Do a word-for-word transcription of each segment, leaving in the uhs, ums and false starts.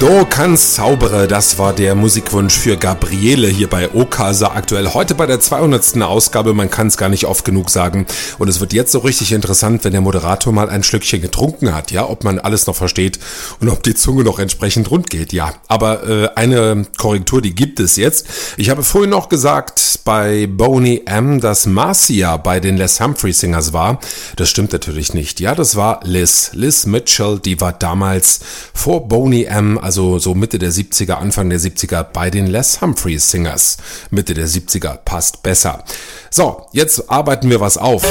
Du kannst zaubere, das war der Musikwunsch für Gabriele hier bei Okasa aktuell. Heute bei der zweihundertsten Ausgabe, man kann es gar nicht oft genug sagen. Und es wird jetzt so richtig interessant, wenn der Moderator mal ein Schlückchen getrunken hat, ja, ob man alles noch versteht und ob die Zunge noch entsprechend rund geht, ja. Aber äh, eine Korrektur, die gibt es jetzt. Ich habe vorhin noch gesagt bei Boney M., dass Marcia bei den Les Humphrey Singers war. Das stimmt natürlich nicht. Ja, das war Liz. Liz Mitchell, die war damals vor Boney M., also so Mitte der siebziger, Anfang der siebziger bei den Les Humphrey Singers. Mitte der siebziger passt besser. So, jetzt arbeiten wir was auf.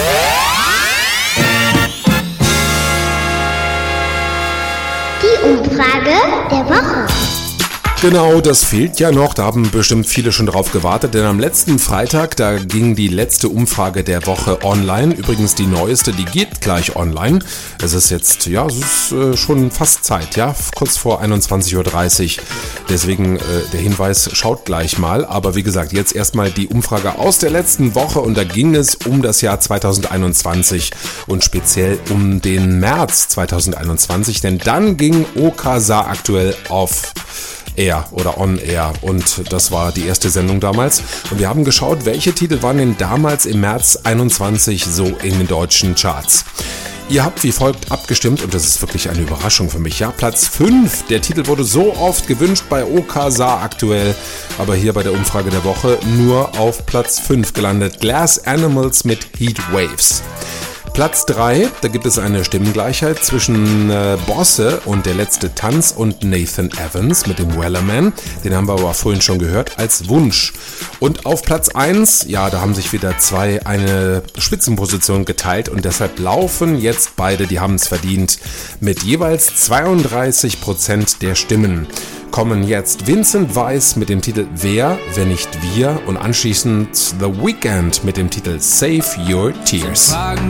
Die Umfrage der Woche. Genau, das fehlt ja noch, da haben bestimmt viele schon drauf gewartet, denn am letzten Freitag, da ging die letzte Umfrage der Woche online, übrigens die neueste, die geht gleich online. Es ist jetzt, ja, es ist äh, schon fast Zeit, ja, kurz vor einundzwanzig Uhr dreißig, deswegen äh, der Hinweis, schaut gleich mal, aber wie gesagt, jetzt erstmal die Umfrage aus der letzten Woche und da ging es um das Jahr zweitausendeinundzwanzig und speziell um den März zweitausendeinundzwanzig, denn dann ging Okasa aktuell auf Air oder On Air und das war die erste Sendung damals und wir haben geschaut, welche Titel waren denn damals im März einundzwanzig so in den deutschen Charts. Ihr habt wie folgt abgestimmt und das ist wirklich eine Überraschung für mich. Ja, Platz fünf, der Titel wurde so oft gewünscht bei Okasa aktuell, aber hier bei der Umfrage der Woche nur auf Platz fünf gelandet. Glass Animals mit Heat Waves. Platz drei, da gibt es eine Stimmengleichheit zwischen äh, Bosse und Der letzte Tanz und Nathan Evans mit dem Wellerman. Den haben wir aber vorhin schon gehört, als Wunsch. Und auf Platz eins, ja, da haben sich wieder zwei eine Spitzenposition geteilt und deshalb laufen jetzt beide, die haben es verdient, mit jeweils zweiunddreißig Prozent der Stimmen. Kommen jetzt Vincent Weiss mit dem Titel Wer, wenn nicht wir und anschließend The Weeknd mit dem Titel Save Your Tears. Fragen